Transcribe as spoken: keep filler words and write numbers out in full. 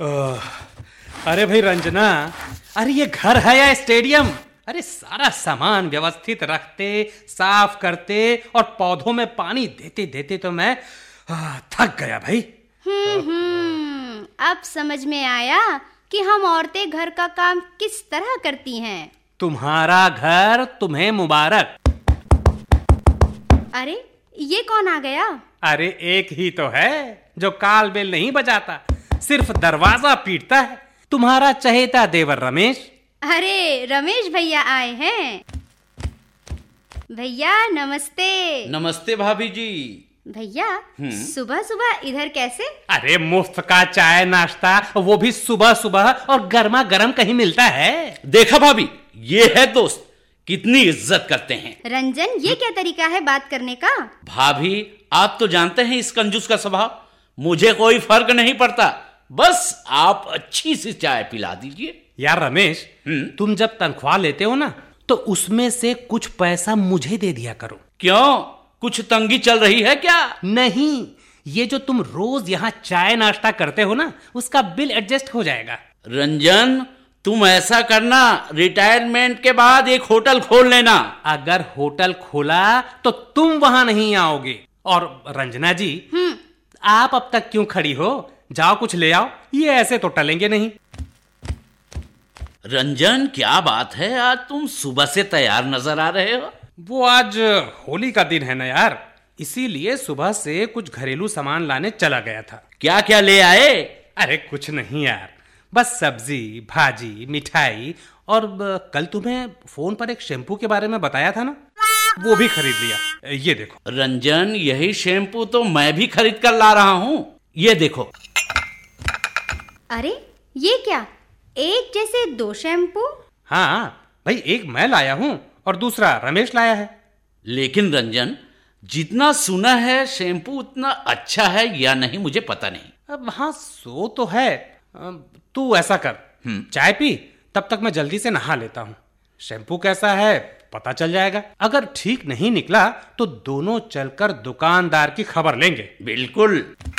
ओह, अरे भाई रंजना, अरे ये घर है या स्टेडियम? अरे सारा सामान व्यवस्थित रखते, साफ करते और पौधों में पानी देते देते तो मैं आ, थक गया भाई। हम्म हम्म अब समझ में आया कि हम औरतें घर का काम किस तरह करती हैं। तुम्हारा घर तुम्हें मुबारक। अरे ये कौन आ गया? अरे एक ही तो है जो काल बेल नहीं बजाता, सिर्फ दरवाजा पीटता है। तुम्हारा चहेता देवर रमेश। अरे रमेश भैया आए हैं। भैया नमस्ते। नमस्ते भाभी जी। भैया सुबह सुबह इधर कैसे? अरे मुफ्त का चाय नाश्ता, वो भी सुबह सुबह और गर्मा गर्म कहीं मिलता है। देखा भाभी, ये है दोस्त, कितनी इज्जत करते हैं। रंजन, ये क्या तरीका है बात करने का? भाभी आप तो जानते हैं इस कंजूस का स्वभाव। मुझे कोई फर्क नहीं पड़ता, बस आप अच्छी सी चाय पिला दीजिए। यार रमेश, तुम जब तनख्वाह लेते हो ना तो उसमें से कुछ पैसा मुझे दे दिया करो। क्यों, कुछ तंगी चल रही है क्या? नहीं, ये जो तुम रोज यहाँ चाय नाश्ता करते हो ना, उसका बिल एडजस्ट हो जाएगा। रंजन, तुम ऐसा करना, रिटायरमेंट के बाद एक होटल खोल लेना। अगर होटल खोला तो तुम वहां नहीं आओगे। और रंजना जी, आप अब तक क्यों खड़ी हो? जाओ कुछ ले आओ, ये ऐसे तो टलेंगे नहीं। रंजन, क्या बात है, आज तुम सुबह से तैयार नजर आ रहे हो। वो आज होली का दिन है ना यार, इसीलिए सुबह से कुछ घरेलू सामान लाने चला गया था। क्या क्या ले आए? अरे कुछ नहीं यार, बस सब्जी, भाजी, मिठाई और कल तुम्हें फोन पर एक शैम्पू के बारे में बताया था ना, वो भी खरीद लिया। ये देखो। रंजन, यही शैम्पू तो मैं भी खरीद कर ला रहा हूँ, ये देखो। अरे ये क्या, एक जैसे दो शैम्पू? हाँ भाई, एक मैं लाया हूँ और दूसरा रमेश लाया है। लेकिन रंजन, जितना सुना है शैम्पू उतना अच्छा है या नहीं मुझे पता नहीं। अब हाँ, सो तो है। तू ऐसा कर, चाय पी, तब तक मैं जल्दी से नहा लेता हूँ। शैम्पू कैसा है पता चल जाएगा। अगर ठीक नहीं निकला तो दोनों चलकर दुकानदार की खबर लेंगे। बिल्कुल।